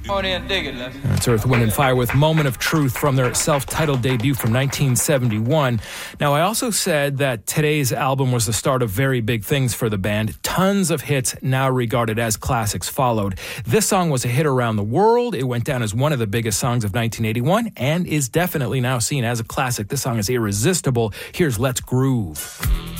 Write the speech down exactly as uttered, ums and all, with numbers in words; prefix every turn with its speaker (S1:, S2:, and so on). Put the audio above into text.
S1: Go on in, dig it, Les.
S2: That's Earth, Wind and Fire with Moment of Truth from their self-titled debut from nineteen seventy-one. Now, I also said that today's album was the start of very big things for the band. Tons of hits now regarded as classics followed. This song was a hit around the world. It went down as one of the biggest songs of nineteen eighty-one and is definitely now seen as a classic. This song is irresistible. Here's Let's Groove.